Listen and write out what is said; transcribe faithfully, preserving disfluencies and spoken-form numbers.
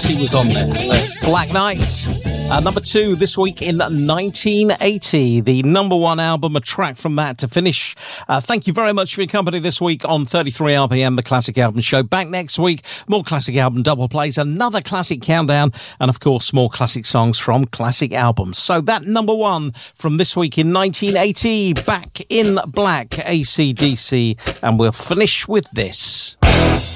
Morrissey was on there. That's Black Knight. Uh, number two this week in nineteen eighty, the number one album, a track from that to finish. Uh, thank you very much for your company this week on thirty-three R P M, the Classic Album Show. Back next week, more classic album double plays, another classic countdown, and of course, more classic songs from classic albums. So that number one from this week in nineteen eighty, Back in Black, A C D C, and we'll finish with this.